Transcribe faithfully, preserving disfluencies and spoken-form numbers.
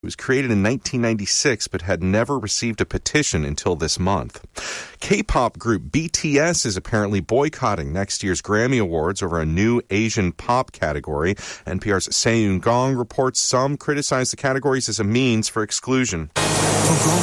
It was created in nineteen ninety-six but had never received a petition until this month. K-pop group B T S is apparently boycotting next year's Grammy Awards over a new Asian pop category. N P R's Seung Gong reports some criticize the categories as a means for exclusion.